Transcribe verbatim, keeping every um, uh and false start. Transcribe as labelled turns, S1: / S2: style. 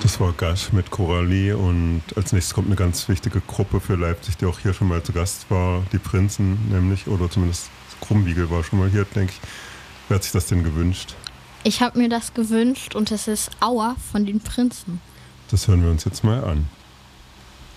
S1: Das war Gasch mit Coralie und als nächstes kommt eine ganz wichtige Gruppe für Leipzig, die auch hier schon mal zu Gast war, die Prinzen nämlich, oder zumindest Krummwiegel war schon mal hier, denke ich. Wer hat sich das denn gewünscht?
S2: Ich habe mir das gewünscht und es ist Aua von den Prinzen.
S1: Das hören wir uns jetzt mal an.